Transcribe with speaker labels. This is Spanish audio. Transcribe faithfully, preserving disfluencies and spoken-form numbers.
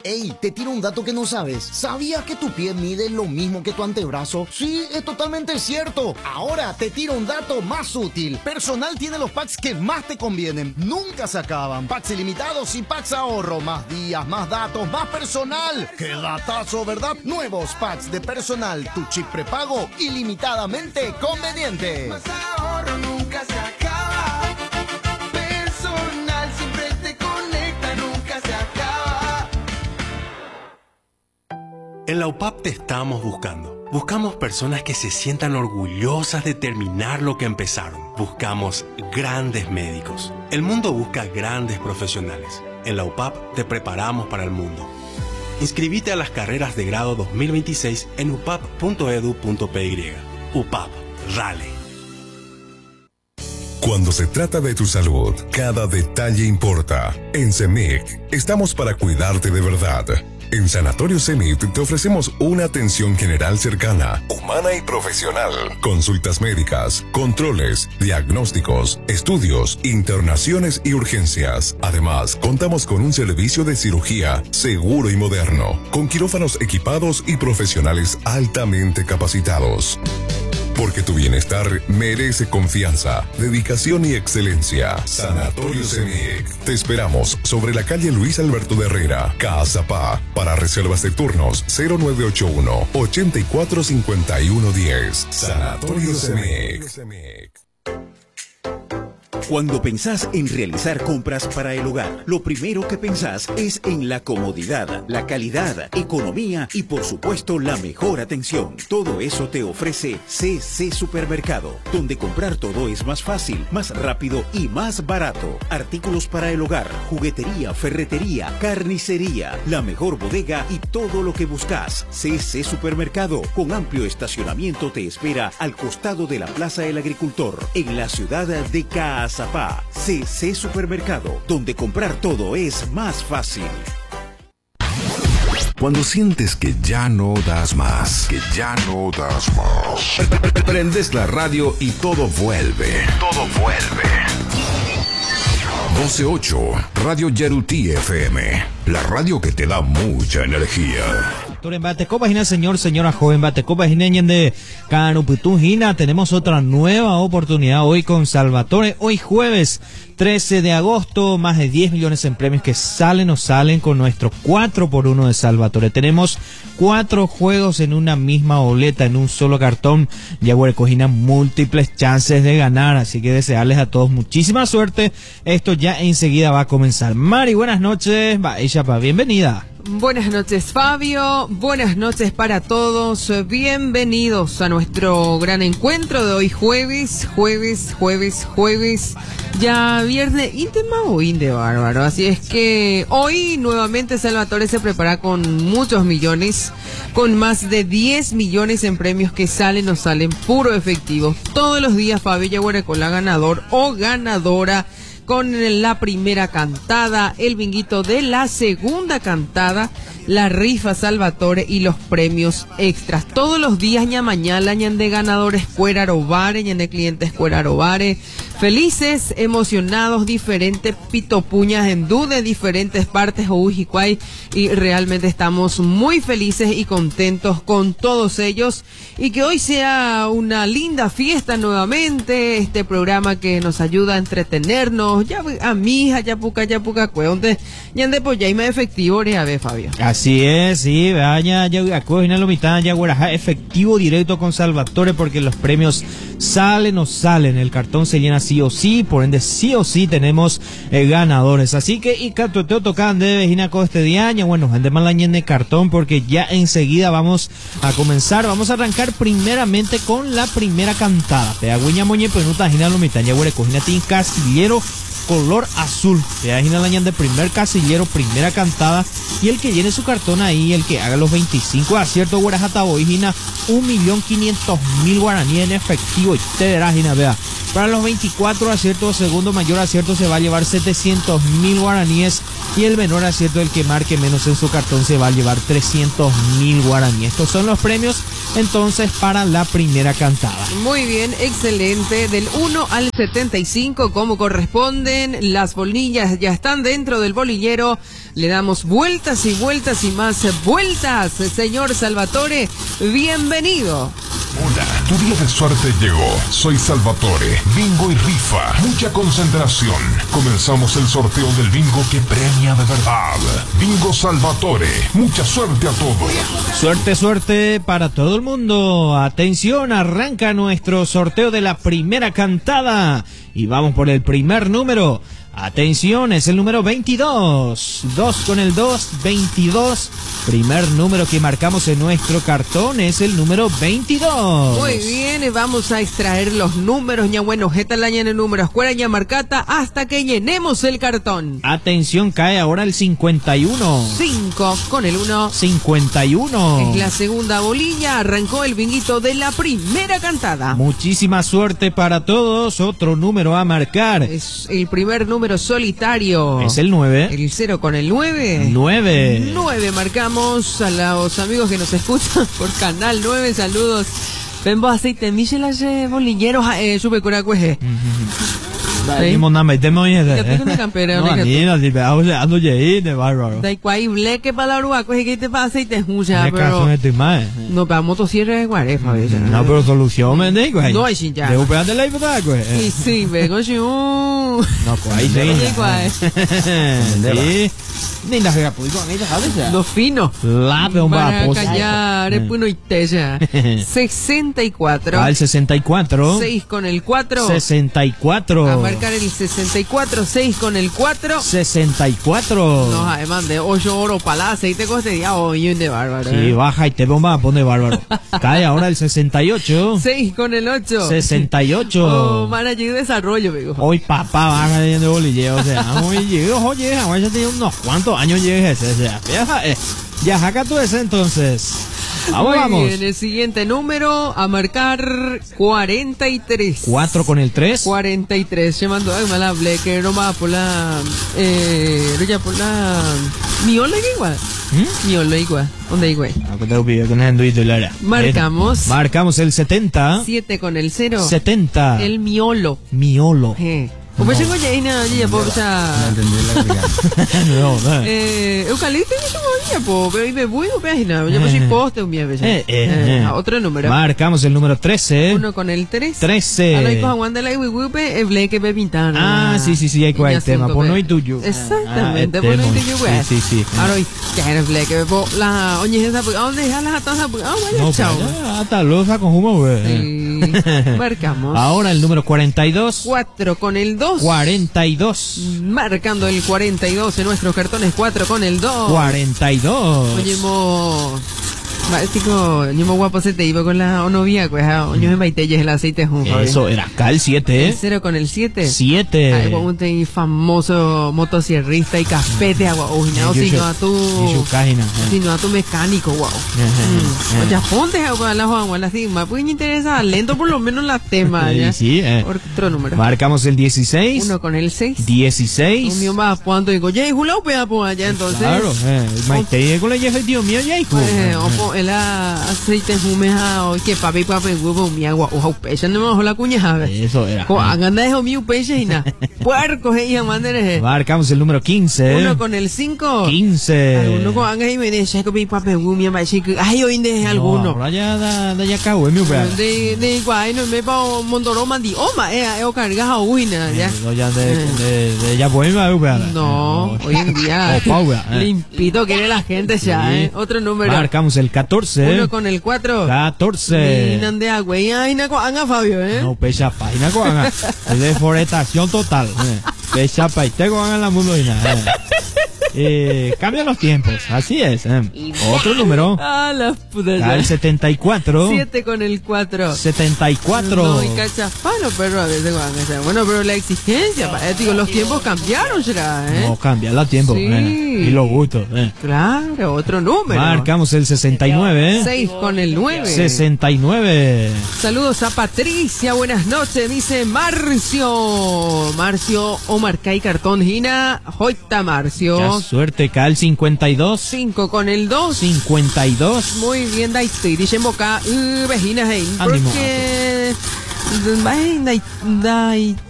Speaker 1: Ey, te tiro un dato que no sabes. ¿Sabías que tu pie mide lo mismo que tu antebrazo? Sí, es totalmente cierto. Ahora te tiro un dato más útil. Personal tiene los packs que más te convienen. Nunca se acaban. Packs ilimitados y packs ahorro. Más días, más datos, más personal. ¡Qué datazo, ¿verdad? Nuevos packs de Personal. Tu chip prepago ilimitadamente conveniente.
Speaker 2: Más ahorro nunca se acaba. Personal siempre te conecta, nunca se acaba.
Speaker 3: En la U P A P te estamos buscando. Buscamos personas que se sientan orgullosas de terminar lo que empezaron. Buscamos grandes médicos. El mundo busca grandes profesionales. En la U P A P te preparamos para el mundo. Inscribite a las carreras de grado dos mil veintiséis en upap punto edu punto py. U P A P, Rale.
Speaker 4: Cuando se trata de tu salud, cada detalle importa. En CEMIC estamos para cuidarte de verdad. En Sanatorio CEMIC te ofrecemos una atención general cercana, humana y profesional. Consultas médicas, controles, diagnósticos, estudios, internaciones y urgencias. Además, contamos con un servicio de cirugía seguro y moderno, con quirófanos equipados y profesionales altamente capacitados. Porque tu bienestar merece confianza, dedicación y excelencia. Sanatorio CEMIC. Te esperamos sobre la calle Luis Alberto de Herrera, Caazapá. Para reservas de turnos cero nueve ocho uno, ochenta y cuatro cincuenta y uno diez. Sanatorio CEMIC.
Speaker 5: Cuando pensás en realizar compras para el hogar, lo primero que pensás es en la comodidad, la calidad, economía y por supuesto la mejor atención. Todo eso te ofrece C C Supermercado, donde comprar todo es más fácil, más rápido y más barato. Artículos para el hogar, juguetería, ferretería, carnicería, la mejor bodega y todo lo que buscas. C C Supermercado, con amplio estacionamiento, te espera al costado de la Plaza del Agricultor, en la ciudad de Caazapá. C C Supermercado, donde comprar todo es más fácil.
Speaker 6: Cuando sientes que ya no das más, que ya no das más, prendes la radio y todo vuelve. Todo vuelve. doce ocho, Radio Yaruti F M, la radio que te da mucha energía.
Speaker 7: Batecopa Gina, señor, señora joven, Batecopa Gina de Canuputú Gina. Tenemos otra nueva oportunidad hoy con Salvatore. Hoy jueves trece de agosto, más de diez millones en premios que salen o salen con nuestro cuatro por uno de Salvatore. Tenemos cuatro juegos en una misma boleta, en un solo cartón. Jaguar Cojina, múltiples chances de ganar, así que desearles a todos muchísima suerte. Esto ya enseguida va a comenzar. Mari, buenas noches. Va, ella pa, bienvenida.
Speaker 8: Buenas noches, Fabio. Buenas noches para todos. Bienvenidos a nuestro gran encuentro de hoy jueves, jueves, jueves, jueves. Ya viernes íntimo o inde bárbaro. Así es que hoy nuevamente Salvatore se prepara con muchos millones, con más de diez millones en premios que salen o salen puro efectivo. Todos los días Fabio Yaguare con la ganador o ganadora, con la primera cantada, el binguito de la segunda cantada, la rifa Salvatore y los premios extras. Todos los días ña mañana ñan de ganadores cuerarobare, ñan de clientes cuerarobare. Felices, emocionados, diferentes pitopuñas en duda de diferentes partes Ujicuay, y realmente estamos muy felices y contentos con todos ellos, y que hoy sea una linda fiesta nuevamente, este programa que nos ayuda a entretenernos, ya a mi hija, ya puca, ya puca, cueonte, ya de pollaima efectivo, a ver, Fabio.
Speaker 7: Así es, sí, vaya, ya acogen a la mitad, ya guaraja, efectivo directo con Salvatore, porque los premios salen o salen, el cartón se llena sí o sí, por ende sí o sí tenemos eh, ganadores. Así que y Catoteo tocan de Vejinaco este día, ya bueno, ande malañen de cartón, porque ya enseguida vamos a comenzar, vamos a arrancar primeramente con la primera cantada. Peagüeña moñe penuta gina lo mitad, ya güere cojina tin casillero color azul. Te imagina la ñan de primer casillero, primera cantada, y el que llene su cartón ahí, el que haga los veinticinco aciertos, guarajata boigina, un millón quinientos mil guaraníes en efectivo, y te verás, gina, vea. Para los veinticuatro aciertos, segundo mayor acierto se va a llevar setecientos mil guaraníes, y el menor acierto, el que marque menos en su cartón, se va a llevar trescientos mil guaraníes. Estos son los premios entonces para la primera cantada.
Speaker 8: Muy bien, excelente. Del uno al setenta y cinco, como corresponden, las bolillas ya están dentro del bolillero. Le damos vueltas y vueltas y más vueltas. Señor Salvatore, bienvenido.
Speaker 4: Hola, tu día de suerte llegó. Soy Salvatore. Bingo y rifa. Mucha concentración. Comenzamos el sorteo del bingo que premia de verdad. Bingo Salvatore. Mucha suerte a todos.
Speaker 7: Suerte, suerte para todo el mundo. Atención, arranca nuestro sorteo de la primera cantada. Y vamos por el primer número. Atención, es el número veintidós. dos con el dos, veintidós. Primer número que marcamos en nuestro cartón es el número veintidós.
Speaker 8: Muy bien, vamos a extraer los números, ña bueno, jeta la ña en números, cuera ña marcata, hasta que llenemos el cartón.
Speaker 7: Atención, cae ahora el cincuenta y uno.
Speaker 8: cinco con el uno.
Speaker 7: cincuenta y uno.
Speaker 8: Es la segunda bolilla, arrancó el binguito de la primera cantada.
Speaker 7: Muchísima suerte para todos. Otro número a marcar.
Speaker 8: Es el primer número solitario.
Speaker 7: Es el nueve.
Speaker 8: El cero con el nueve.
Speaker 7: nueve.
Speaker 8: nueve marcamos a los amigos que nos escuchan por Canal nueve. Saludos. Ven vos aceite, michelas bolilleros, eh, sube cura cueje.
Speaker 7: Dai mona metemos en
Speaker 8: Ya tengo una campera,
Speaker 7: No,
Speaker 8: una
Speaker 7: ni no, si veamos ando lleí de bárbaro.
Speaker 8: Da igual, bleque para la rúa, coge que te pasa aceite, mucha,
Speaker 7: De
Speaker 8: pero...
Speaker 7: caso en este más.
Speaker 8: No, para motosierra de guarefa, ¿ves?
Speaker 7: No, pero solución, me digo.
Speaker 8: No hay sin ya.
Speaker 7: De upea de la hipoteca, güey.
Speaker 8: Y sí, vengo si un...
Speaker 7: No, pues ahí sí. Sí. Ni la fea pudico con ella, ¿sabes?
Speaker 8: Lo fino.
Speaker 7: La de un
Speaker 8: Para
Speaker 7: vapo.
Speaker 8: callar, es puno y tella. sesenta y cuatro.
Speaker 7: Al sesenta y cuatro.
Speaker 8: seis con el cuatro.
Speaker 7: sesenta y cuatro.
Speaker 8: A marcar el sesenta y cuatro, seis con el cuatro.
Speaker 7: sesenta y cuatro.
Speaker 8: No, además de ocho oro para la aceite costería, oye, de bárbaro.
Speaker 7: Sí,
Speaker 8: ¿eh?
Speaker 7: baja y te bomba, pone bárbaro. Cae ahora el sesenta y ocho.
Speaker 8: seis con el ocho.
Speaker 7: sesenta y ocho.
Speaker 8: Oh, manager de desarrollo, amigo.
Speaker 7: Hoy papá baja de bolilleo, o sea, muy llegó, oye, ahora ya tiene unos cuantos años llegues, o sea, ya, eh, ya saca tú ese entonces. Vamos,
Speaker 8: Muy
Speaker 7: vamos.
Speaker 8: bien, el siguiente número a marcar cuarenta y tres.
Speaker 7: cuatro con el tres.
Speaker 8: cuarenta y tres, llamando a mala que no va por la eh, ya por la Miolo igual.
Speaker 7: ¿Mm?
Speaker 8: Miolo igual. ¿Dónde igual? Marcamos.
Speaker 7: Marcamos el setenta.
Speaker 8: siete con el cero.
Speaker 7: setenta.
Speaker 8: El miolo.
Speaker 7: Miolo.
Speaker 8: Eh. Como llegó ya y nada, ya po, ya.
Speaker 7: No, no.
Speaker 8: Eh, eucalipto y como ya po, pero y me voy a ver nada, ya pues si poste un día,
Speaker 7: Eh, eh, eh.
Speaker 8: otro número.
Speaker 7: Marcamos el número trece.
Speaker 8: Uno con el tres.
Speaker 7: trece.
Speaker 8: Ahora hay con Juan de la Iwiwipe, el bleque be pintana.
Speaker 7: Ah, sí, sí, sí, hay cuál el tema. Por no y tuyo.
Speaker 8: Exactamente,
Speaker 7: Ah,
Speaker 8: por no y
Speaker 7: este,
Speaker 8: tuyo, güey.
Speaker 7: Sí, sí, sí.
Speaker 8: Ahora hoy, ya era bleque, be po, la oye esa, ¿a dónde dejar las atasas? Ah, vaya,
Speaker 7: No,
Speaker 8: chao.
Speaker 7: pero ya, hasta losa con humo, güey.
Speaker 8: Sí. Marcamos.
Speaker 7: Ahora el número cuarenta y dos.
Speaker 8: Cuatro con el dos.
Speaker 7: cuarenta y dos.
Speaker 8: Marcando el cuarenta y dos en nuestros cartones, cuatro con el dos.
Speaker 7: cuarenta y dos.
Speaker 8: Oye, mo... Tico, yo me guapo se te iba con la novia, pues, oye, me baitelles el aceite junto.
Speaker 7: Eso era acá el siete.
Speaker 8: El cero con el siete.
Speaker 7: siete.
Speaker 8: Ay, guau, un famoso motosierrista y cafete, guau, uy, no,
Speaker 7: Y
Speaker 8: sino
Speaker 7: su-
Speaker 8: a tu...
Speaker 7: y su cágina, eh.
Speaker 8: Sino a tu mecánico, guau.
Speaker 7: eh.
Speaker 8: Oye, ponte, guau, la Juan, la sigma, pues me interesa, lento por lo menos la tema,
Speaker 7: Sí,
Speaker 8: ya.
Speaker 7: sí, eh.
Speaker 8: Otro número.
Speaker 7: Marcamos el dieciséis.
Speaker 8: Uno con el seis.
Speaker 7: dieciséis.
Speaker 8: Un mío más, cuando digo, ya, hula, upea, pues, allá, entonces.
Speaker 7: Claro, eh. Maite con la jefe tío mío ya hijo.
Speaker 8: Pues, opo, el aceite humeja, o que papi, papi, huevo, mi agua, oja, upecha, no me bajó la cuña, ¿sabes?
Speaker 7: Eso era.
Speaker 8: Co, anda de mi upecha y nada. Puerco, ella, mandere.
Speaker 7: Marcamos el número quince.
Speaker 8: Uno con el cinco.
Speaker 7: quince.
Speaker 8: Uno con anga y me dice, que mi papi, mi mamá, chico, ay, hoy de alguno.
Speaker 7: No, ya da da ya cago, mi upea.
Speaker 8: De, de igual, no me pa mondoro mandi, oma, eh, eh, o carga uina, ya.
Speaker 7: No, ya de de de ya poema upea.
Speaker 8: No, hoy en día,
Speaker 7: O paua, eh.
Speaker 8: limpito quiere la gente ya,
Speaker 7: Sí.
Speaker 8: eh. Otro número.
Speaker 7: Marcamos el catorce.
Speaker 8: Uno con el cuatro.
Speaker 7: catorce.
Speaker 8: Minan de agua y ay, na anga Fabio, eh.
Speaker 7: No, pecha página con es deforestación total. Eh. Pecha paite con la mundo y nada. Eh. Eh, cambian los tiempos, así es. Eh. Otro número.
Speaker 8: Ah, la puta.
Speaker 7: Está el setenta y cuatro.
Speaker 8: Siete con el cuatro.
Speaker 7: setenta y cuatro.
Speaker 8: No, y cachafalo, pero a veces van a ser. Bueno, pero la exigencia, pa- eh, digo, los tiempos cambiaron, será, ¿eh?
Speaker 7: No, cambia el tiempo.
Speaker 8: Sí.
Speaker 7: Eh. Y los gustos. Eh.
Speaker 8: Claro, otro número.
Speaker 7: Marcamos el sesenta y nueve.
Speaker 8: Seis con el nueve.
Speaker 7: sesenta y nueve.
Speaker 8: Saludos a Patricia, buenas noches, dice Marcio. Marcio, Omar Kai Cartón Gina, Joita Marcio.
Speaker 7: Ya Suerte, cae el cincuenta y dos.
Speaker 8: cinco con el dos.
Speaker 7: cincuenta y dos.
Speaker 8: Muy bien, dai estoy diciendo acá, uh, vejinas ahí.
Speaker 7: Ánimo.
Speaker 8: Porque... Dai, dai, dai,